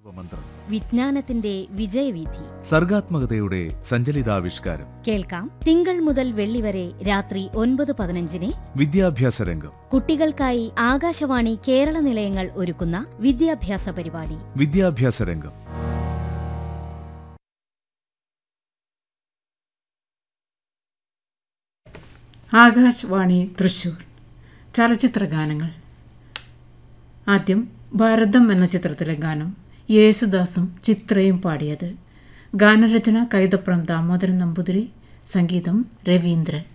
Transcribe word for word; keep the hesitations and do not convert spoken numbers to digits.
മന്ത്രം വിജ്ഞാനത്തിന്റെ വിജയവീഥി. സർഗാത്മകതയുടെ സഞ്ചലിതാവിഷ്കാരം. കേൾക്കാം തിങ്കൾ മുതൽ വെള്ളി വരെ രാത്രി ഒൻപത് പതിനഞ്ചിന് വിദ്യാഭ്യാസ രംഗം. കുട്ടികൾക്കായി ആകാശവാണി കേരള നിലയങ്ങൾ ഒരുക്കുന്ന വിദ്യാഭ്യാസ പരിപാടി വിദ്യാഭ്യാസ രംഗം. ആകാശവാണി തൃശൂർ. ചലച്ചിത്ര ഗാനങ്ങൾ. ആദ്യം ഭാരതം എന്ന ചിത്രത്തിലെ ഗാനം യേശുദാസും ചിത്രയും പാടിയത്. ഗാനരചന കൈതപ്രം ദാമോദരൻ നമ്പൂതിരി, സംഗീതം രവീന്ദ്രൻ.